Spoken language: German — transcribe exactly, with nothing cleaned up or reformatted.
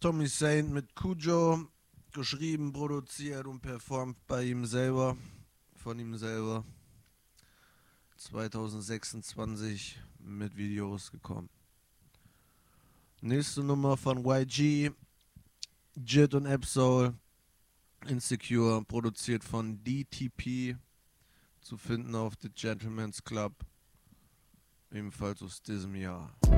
Tommy Saint mit Cujo, geschrieben, produziert und performt bei ihm selber, von ihm selber. zwanzig sechsundzwanzig mit Videos gekommen. Nächste Nummer von Y G, Jit und Absol, Insecure, produziert von D T P, zu finden auf The Gentleman's Club, ebenfalls aus diesem Jahr.